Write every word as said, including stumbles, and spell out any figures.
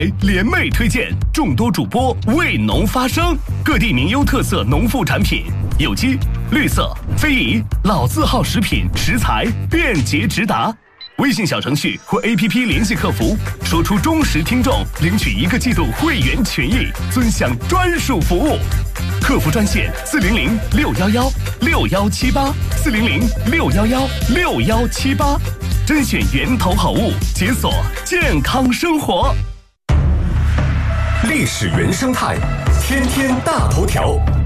联袂推荐众多主播为农发声，各地名优特色农副产品，有机、绿色、非遗、老字号食品食材便捷直达。微信小程序或 A P P 联系客服，说出忠实听众，领取一个季度会员权益，尊享专属服务。客服专线四零零六幺幺六幺七八四零零六幺幺六幺七八，甄选源头好物，解锁健康生活。 历史原生态，天天大头条。